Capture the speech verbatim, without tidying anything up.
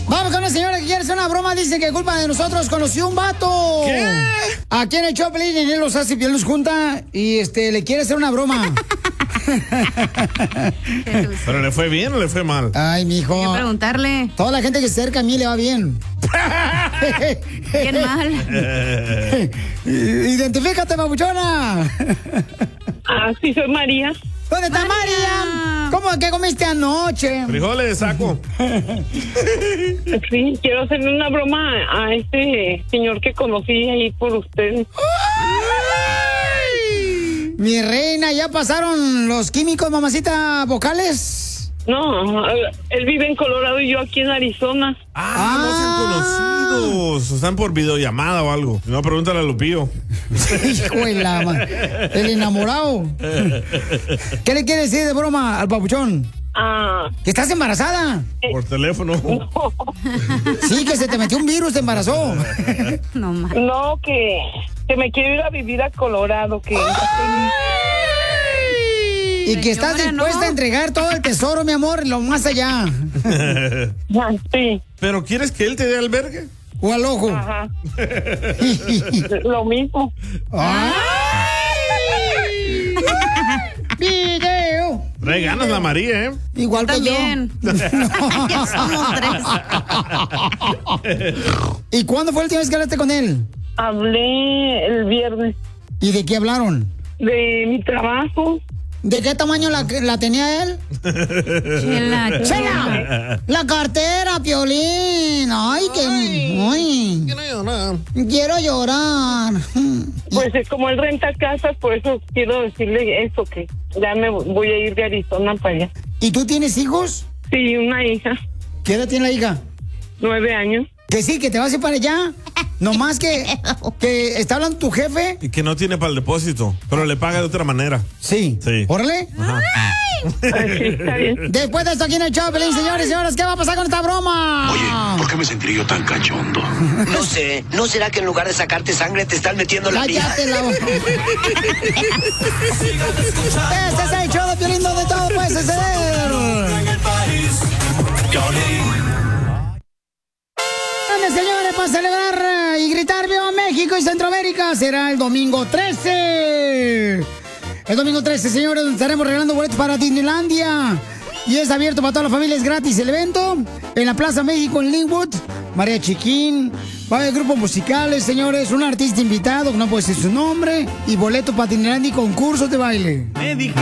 Vamos con una señora que quiere hacer una broma. Dice que culpa de nosotros conoció un vato. ¿Qué? Aquí en el Choplin, y él los hace, y él los junta y este, le quiere hacer una broma. ¿Pero le fue bien o le fue mal? Ay, mijo. Hay que preguntarle. Toda la gente que se acerca a mí le va bien. Bien mal. Identifícate, papuchona. Ah, sí, soy María. ¿Dónde está María? María? ¿Cómo? ¿Qué comiste anoche? Frijoles de saco. Sí, quiero hacerle una broma a este señor que conocí ahí por ustedes. Mi reina, ¿ya pasaron los químicos, mamacita, vocales? No, él vive en Colorado y yo aquí en Arizona. Ah, Ah. no se han conocido. Están por videollamada o algo. No, pregúntale a Lupillo. Hijo de la ma- el enamorado. ¿Qué le quiere decir de broma al papuchón? Ah, ¿Que estás embarazada? Por teléfono. no, Sí, que se te metió un virus, te embarazó. No más. no, que, que me quiero ir a vivir a Colorado, que Y que estás Señora, dispuesta ¿no? a entregar todo el tesoro, mi amor, lo más allá. Ah, sí, ¿Pero quieres que él te dé albergue? O al ojo. ajá, lo mismo. ¡Ay! ¡Video! Trae ganas la María, ¿eh? Igual que También. yo. Ya somos tres. ¿Y cuándo fue la última vez que hablaste con él? Hablé el viernes ¿Y de qué hablaron? de mi trabajo. ¿De qué tamaño la, la tenía él? Chela, ¡Chela! La cartera, Piolín. Ay, que... Ay, quiero llorar. Pues es como él renta casas, por eso quiero decirle eso, que ya me voy a ir de Arizona para allá. ¿Y tú tienes hijos? Sí, una hija, ¿Qué edad tiene la hija? nueve años. Que sí, que te vas a ir para allá. Nomás que, que está hablando tu jefe. Y que no tiene para el depósito, pero le paga de otra manera. Sí. Sí. Órale. Ajá. Así está bien. Después de esto aquí en el show, Pelín, señores y señoras, ¿qué va a pasar con esta broma? Oye, ¿por qué me sentiré yo tan cachondo? No sé, ¿no será que en lugar de sacarte sangre te están metiendo la mía? Cállate la boca. Este es el show de Piolín donde todo puede suceder. Grande, señores, para celebrar y gritar ¡Viva México y Centroamérica! Será el domingo trece. El domingo trece, señores, donde estaremos regalando boletos para Disneylandia. Y es abierto para toda la familia, es gratis el evento. En la Plaza México, en Linwood. María Chiquín. Va a haber grupos musicales, señores. Un artista invitado, que no puede decir su nombre. Y boletos para Disneylandia y concursos de baile.